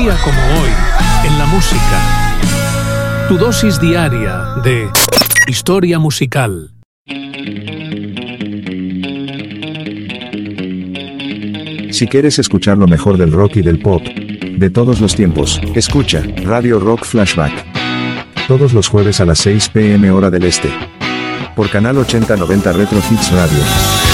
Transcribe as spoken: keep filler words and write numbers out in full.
día como hoy, en la música. Tu dosis diaria de historia musical. Si quieres escuchar lo mejor del rock y del pop de todos los tiempos, escucha Radio Rock Flashback. Todos los jueves a las seis p m hora del este. Por canal ochenta noventa Retro Hits Radio.